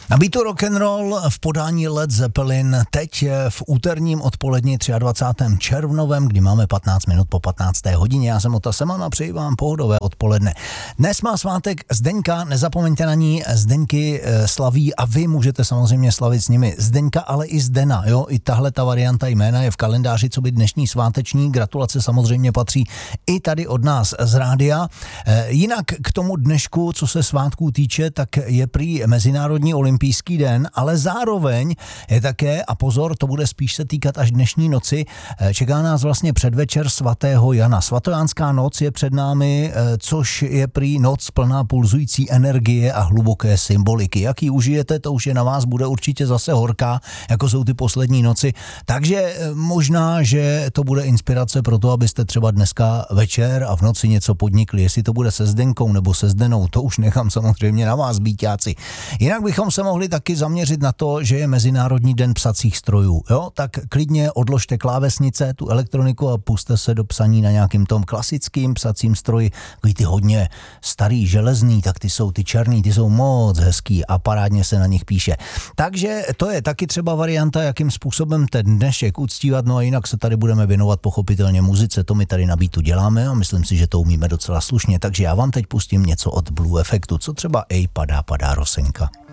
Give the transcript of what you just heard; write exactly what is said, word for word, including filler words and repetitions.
Na beatu rock and roll v podání Led Zeppelin teď v úterním odpoledni dvacátého třetího červnovém, kdy máme patnáct minut po patnácté hodině. Já jsem Ota Seman a přeji vám pohodové odpoledne. Dnes má svátek Zdeňka, nezapomeňte na ní, Zdeňky slaví a vy můžete samozřejmě slavit s nimi. Zdeňka, ale i Zdena, jo, i tahle ta varianta jména je v kalendáři, co by dnešní sváteční. Gratulace samozřejmě patří i tady od nás z rádia. Jinak k tomu dnešku, co se svátků týče, tak je prý Mezinárodní olympijský den, ale zároveň je také, a pozor, to bude spíš se týkat až dnešní noci, čeká nás vlastně předvečer svatého Jana. Svatojánská noc je před námi, což je prý noc plná pulzující energie a hluboké symboliky. Jak ji užijete, to už je na vás, bude určitě zase horká, jako jsou ty poslední noci. Takže možná, že to bude inspirace pro to, abyste třeba dneska večer a v noci něco podnikli. Jestli to bude se Zdenkou nebo se Zdenou, to už nechám samozřejmě na vás, býťáci. Jinak bychom se mohli taky zaměřit na to, že je Mezinárodní den psacích strojů. Jo? Tak klidně odložte klávesnice, tu elektroniku a puste se do psaní na nějakým tom klasickým psacím stroji. Takový ty hodně starý, železný, tak ty jsou ty černý, ty jsou moc hezký a parádně se na nich píše. Takže to je taky třeba varianta, jakým způsobem ten dnešek uctívat, no a jinak se tady budeme věnovat pochopitelně muzice, to my tady na beatu děláme a myslím si, že to umíme docela slušně, takže já vám teď pustím něco od Blue Effectu, co třeba Ej, padá, padá rosenka.